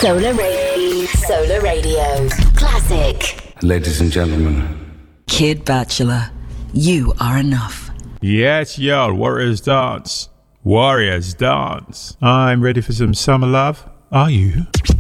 Solar Radio. Classic. Ladies and gentlemen. Kid Bachelor, you are enough. Yes, yo, Warriors dance. Warriors dance. I'm ready for some summer love. Are you?